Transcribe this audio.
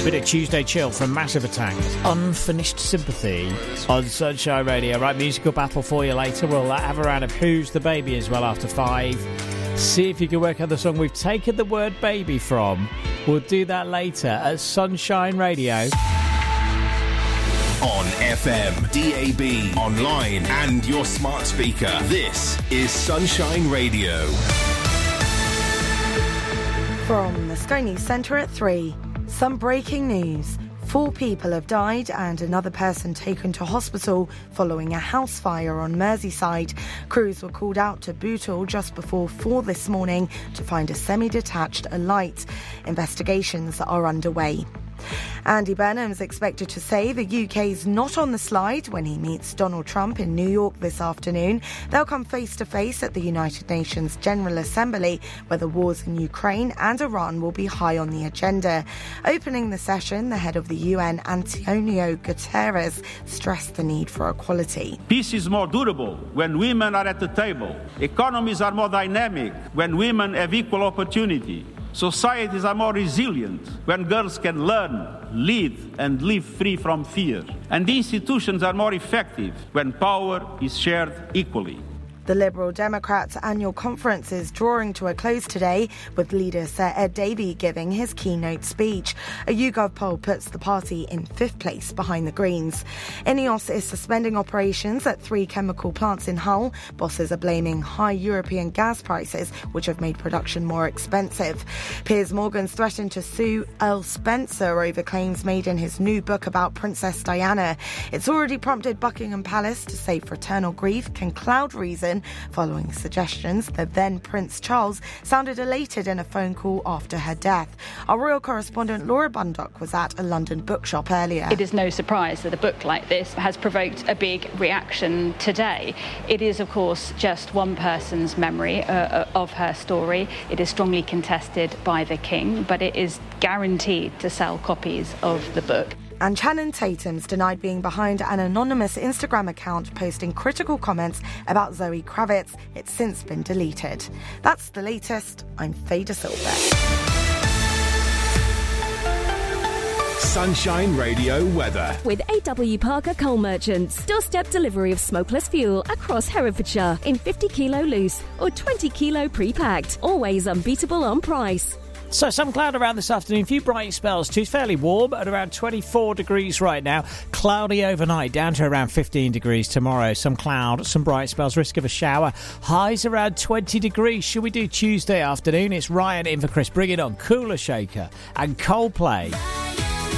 Bit of Tuesday chill from Massive Attack. Unfinished Sympathy on Sunshine Radio. Right, musical battle for you later. We'll have a round of Who's the Baby as well after 5. See if you can work out the song we've taken the word baby from. We'll do that later at Sunshine Radio. On FM, DAB, online and your smart speaker. This is Sunshine Radio. From the Sky News Centre at 3, some breaking news. 4 people have died and another person taken to hospital following a house fire on Merseyside. Crews were called out to Bootle just before 4 this morning to find a semi-detached alight. Investigations are underway. Andy Burnham's expected to say the UK's not on the slide when he meets Donald Trump in New York this afternoon. They'll come face to face at the United Nations General Assembly, where the wars in Ukraine and Iran will be high on the agenda. Opening the session, the head of the UN, Antonio Guterres, stressed the need for equality. Peace is more durable when women are at the table. Economies are more dynamic when women have equal opportunity. Societies are more resilient when girls can learn, lead and live free from fear. And the institutions are more effective when power is shared equally. The Liberal Democrats' annual conference is drawing to a close today, with leader Sir Ed Davey giving his keynote speech. A YouGov poll puts the party in 5th place behind the Greens. INEOS is suspending operations at 3 chemical plants in Hull. Bosses are blaming high European gas prices, which have made production more expensive. Piers Morgan's threatened to sue Earl Spencer over claims made in his new book about Princess Diana. It's already prompted Buckingham Palace to say fraternal grief can cloud reason, following suggestions that then Prince Charles sounded elated in a phone call after her death. Our royal correspondent Laura Bundock was at a London bookshop earlier. It is no surprise that a book like this has provoked a big reaction today. It is, of course, just one person's memory of her story. It is strongly contested by the King, but it is guaranteed to sell copies of the book. And Channing Tatum's denied being behind an anonymous Instagram account posting critical comments about Zoe Kravitz. It's since been deleted. That's the latest. I'm Faye De Silva. Sunshine Radio weather. With AW Parker Coal Merchants. Doorstep delivery of smokeless fuel across Herefordshire in 50 kilo loose or 20 kilo pre-packed. Always unbeatable on price. So some cloud around this afternoon, a few bright spells too. It's fairly warm at around 24 degrees right now. Cloudy overnight, down to around 15 degrees tomorrow. Some cloud, some bright spells, risk of a shower. Highs around 20 degrees. Should we do Tuesday afternoon? It's Ryan in for Chris. Bring it on. Cooler Shaker and Coldplay.